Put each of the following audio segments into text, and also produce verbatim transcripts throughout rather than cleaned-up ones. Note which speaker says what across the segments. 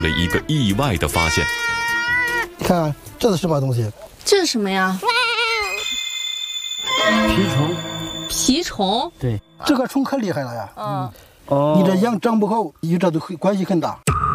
Speaker 1: 了一个意外的发现。
Speaker 2: 你看看这是什么东西？
Speaker 3: 这是什么呀？
Speaker 4: 蜱虫。
Speaker 3: 蜱虫？
Speaker 4: 对，
Speaker 2: 这个虫可厉害了呀。
Speaker 3: 嗯。
Speaker 4: 哦。
Speaker 2: 你这羊长不好，与这都关系很大。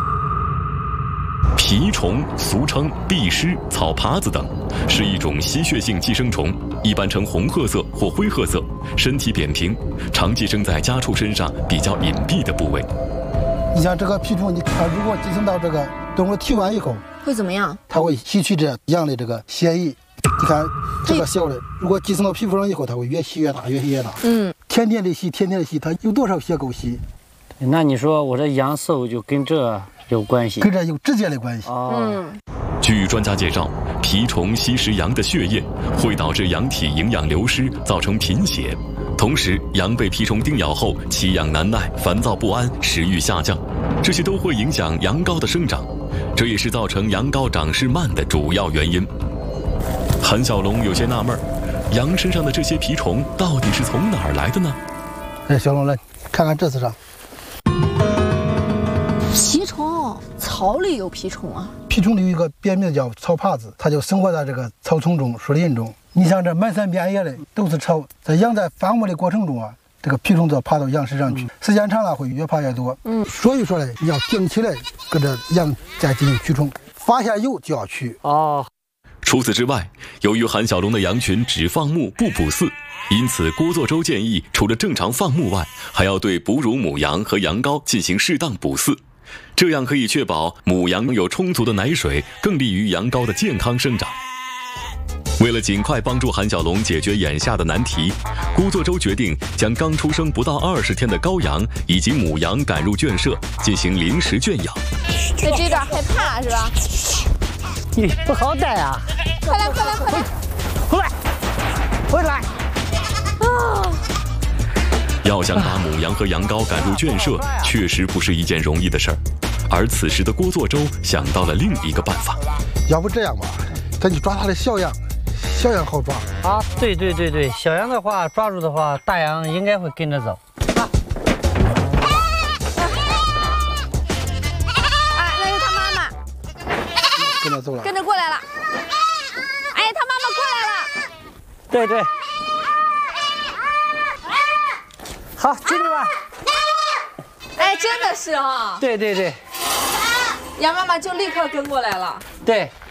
Speaker 1: 蜱虫俗称蜱虱、草耙子等，是一种吸血性寄生虫，一般呈红褐色或灰褐色，身体扁平，常寄生在家畜身上比较隐蔽的部位。
Speaker 2: 你像这个蜱虫，你看如果寄生到这个动物体外以后，
Speaker 3: 会怎么样？
Speaker 2: 它会吸取这羊的这个血液。你看这个小的，如果寄生到皮肤上以后，它会越吸越大，越吸越大。嗯，天天的吸，天天的吸，它有多少血够吸？
Speaker 4: 那你说我这阳寿就跟这有关系？
Speaker 2: 跟这有直接的关系。
Speaker 4: 哦。
Speaker 3: 嗯。
Speaker 1: 据专家介绍，蜱虫吸食羊的血液，会导致羊体营养流失，造成贫血。同时，羊被蜱虫叮咬后，奇痒难耐、烦躁不安、食欲下降，这些都会影响羊羔的生长，这也是造成羊羔长势慢的主要原因。韩小龙有些纳闷，羊身上的这些蜱虫到底是从哪儿来的呢？
Speaker 2: 哎，小龙来看看这是啥？
Speaker 3: 蜱虫，草里有蜱虫啊？
Speaker 2: 蜱虫里有一个别名叫草耙子，它就生活在这个草丛中、树林中。你像这满山遍野的都是草，在羊在繁殖的过程中啊，这个蜱虫就爬到羊身上去，时间长了会越爬越多。嗯，所以说呢，你要定期来跟着羊再进行驱虫，发现有就要驱。
Speaker 4: 哦。
Speaker 1: 除此之外，由于韩小龙的羊群只放牧不捕饲，因此郭作周建议，除了正常放牧外，还要对哺乳母羊和羊羔进行适当捕饲，这样可以确保母羊有充足的奶水，更利于羊羔的健康生长。为了尽快帮助韩小龙解决眼下的难题，郭作周决定将刚出生不到二十天的羔羊以及母羊赶入圈舍，进行临时圈养。
Speaker 3: 对这段害怕是吧？
Speaker 4: 你不好带啊！
Speaker 3: 快来快来快来！
Speaker 4: 回来，回来！
Speaker 3: 啊！
Speaker 1: 要想把母羊和羊羔赶入圈舍，确实不是一件容易的事儿。而此时的郭作周想到了另一个办法，
Speaker 2: 要不这样吧，咱就抓他的小羊。小羊好抓
Speaker 4: 啊！对对对对，小羊的话抓住的话，大羊应该会跟着走。
Speaker 3: 啊！啊，那是他妈妈，
Speaker 2: 跟着走了，
Speaker 3: 跟着过来了。哎，他妈妈过来了。
Speaker 4: 对对。好，进去吧。
Speaker 3: 哎，真的是啊。
Speaker 4: 对对对。
Speaker 3: 羊妈妈就立刻跟过来了。
Speaker 4: 对。